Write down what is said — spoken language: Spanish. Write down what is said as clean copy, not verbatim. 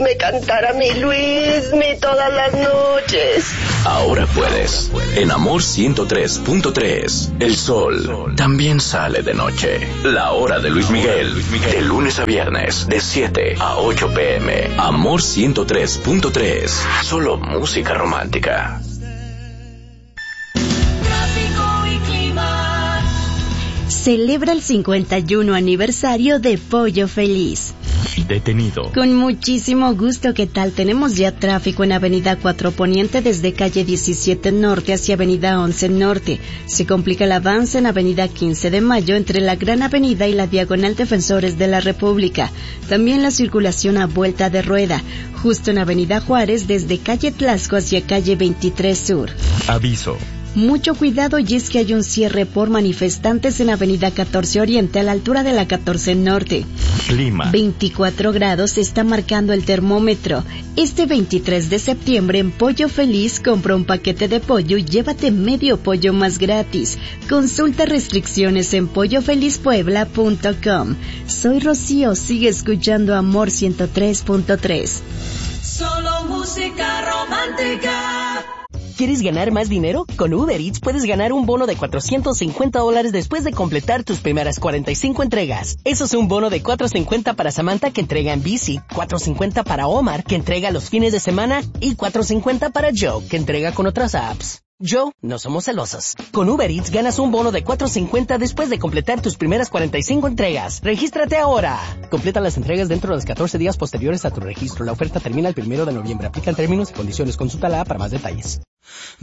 me cantara mi Luismi todas las noches. Ahora puedes. En Amor 103.3, el sol también sale de noche. La hora de Luis Miguel, de lunes a viernes, de 7 a 8 p.m. Amor 103.3, solo música romántica. Celebra el 51 aniversario de Pollo Feliz. Detenido. Con muchísimo gusto, ¿qué tal? Tenemos ya tráfico en Avenida 4 Poniente desde calle 17 Norte hacia Avenida 11 Norte. Se complica el avance en Avenida 15 de Mayo entre la Gran Avenida y la Diagonal Defensores de la República. También la circulación a vuelta de rueda, justo en Avenida Juárez desde calle Tlaxco hacia calle 23 Sur. Aviso. Mucho cuidado, y es que hay un cierre por manifestantes en Avenida 14 Oriente a la altura de la 14 Norte. Clima. 24 grados está marcando el termómetro. Este 23 de septiembre en Pollo Feliz compra un paquete de pollo y llévate medio pollo más gratis. Consulta restricciones en pollofelizpuebla.com. Soy Rocío, sigue escuchando Amor 103.3. Solo música romántica. ¿Quieres ganar más dinero? Con Uber Eats puedes ganar un bono de $450 después de completar tus primeras 45 entregas. Eso es un bono de $450 para Samantha, que entrega en bici, $450 para Omar, que entrega los fines de semana, y $450 para Joe, que entrega con otras apps. Joe, no somos celosos. Con Uber Eats ganas un bono de $450 después de completar tus primeras 45 entregas. ¡Regístrate ahora! Completa las entregas dentro de los 14 días posteriores a tu registro. La oferta termina el 1 de noviembre. Aplican términos y condiciones. Consulta la app para más detalles.